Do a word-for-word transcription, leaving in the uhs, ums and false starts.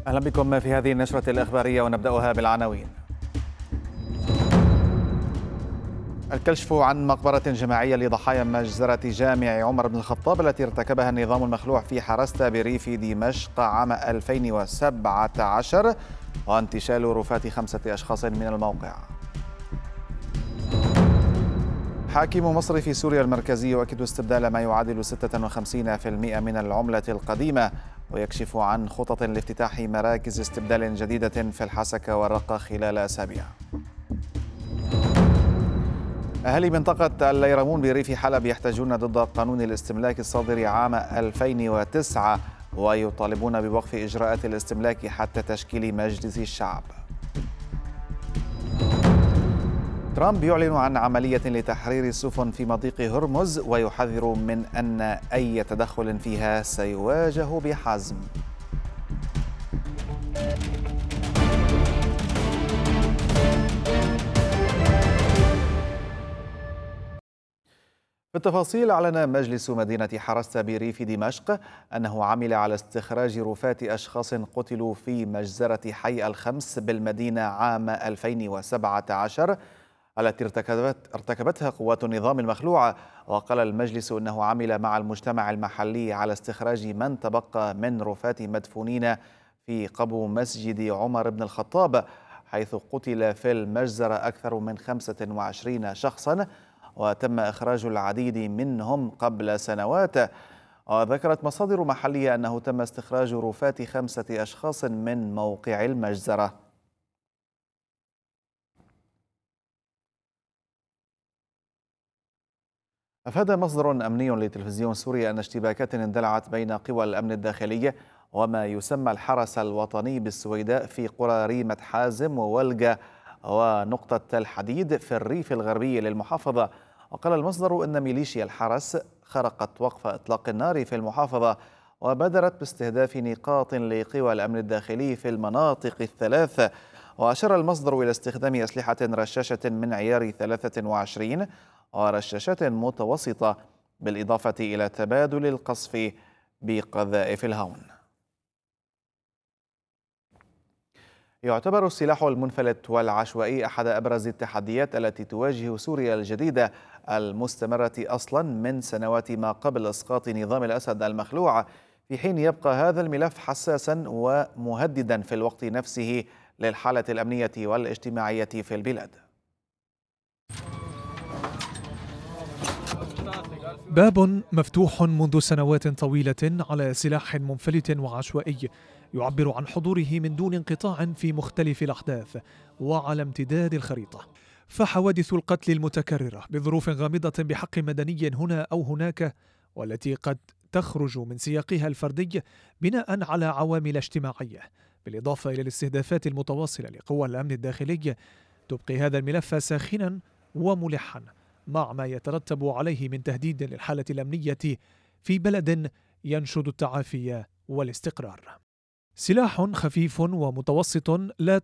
أهلا بكم في هذه النشرة الإخبارية ونبدأها بالعناوين. الكشف عن مقبرة جماعية لضحايا مجزرة جامع عمر بن الخطاب التي ارتكبها النظام المخلوع في حرستا بريف دمشق عام ألفين وسبعة عشر، وانتشال رفات خمسة أشخاص من الموقع. حاكم مصر في سوريا المركزي يؤكد استبدال ما يعادل ستة وخمسين بالمئة من العملة القديمة، ويكشف عن خطط لافتتاح مراكز استبدال جديدة في الحسكة والرقة خلال أسابيع. أهالي منطقة الليرمون بريف حلب يحتجون ضد قانون الاستملاك الصادر عام ألفين وتسعة، ويطالبون بوقف إجراءات الاستملاك حتى تشكيل مجلس الشعب. ترامب يعلن عن عملية لتحرير السفن في مضيق هرمز، ويحذر من أن أي تدخل فيها سيواجه بحزم. بالتفاصيل، أعلن مجلس مدينة حرستا بريف دمشق أنه عمل على استخراج رفات أشخاص قتلوا في مجزرة حي الخمس بالمدينة عام ألفين وسبعة عشر التي ارتكبت ارتكبتها قوات النظام المخلوع. وقال المجلس أنه عمل مع المجتمع المحلي على استخراج من تبقى من رفات مدفونين في قبو مسجد عمر بن الخطاب، حيث قتل في المجزرة أكثر من خمسة وعشرين شخصا، وتم إخراج العديد منهم قبل سنوات. وذكرت مصادر محلية أنه تم استخراج رفات خمسة أشخاص من موقع المجزرة. أفاد مصدر أمني لتلفزيون سوريا أن اشتباكات اندلعت بين قوى الأمن الداخلي وما يسمى الحرس الوطني بالسويداء في قرى ريمة حازم وولقة ونقطة الحديد في الريف الغربي للمحافظة. وقال المصدر أن ميليشيا الحرس خرقت وقف إطلاق النار في المحافظة، وبادرت باستهداف نقاط لقوى الأمن الداخلي في المناطق الثلاث. وأشار المصدر إلى استخدام أسلحة رشاشة من عيار ثلاثة وعشرين ورشاشات متوسطة، بالإضافة إلى تبادل القصف بقذائف الهون. يعتبر السلاح المنفلت والعشوائي أحد أبرز التحديات التي تواجه سوريا الجديدة المستمرة أصلا من سنوات ما قبل إسقاط نظام الأسد المخلوع، في حين يبقى هذا الملف حساسا ومهددا في الوقت نفسه للحالة الأمنية والاجتماعية في البلاد. باب مفتوح منذ سنوات طويلة على سلاح منفلت وعشوائي يعبر عن حضوره من دون انقطاع في مختلف الأحداث وعلى امتداد الخريطة. فحوادث القتل المتكررة بظروف غامضة بحق مدني هنا أو هناك، والتي قد تخرج من سياقها الفردي بناء على عوامل اجتماعية، بالإضافة إلى الاستهدافات المتواصلة لقوى الأمن الداخلي، تبقي هذا الملف ساخنا وملحا، مع ما يترتب عليه من تهديد للحالة الأمنية في بلد ينشد التعافي والاستقرار. سلاح خفيف ومتوسط لا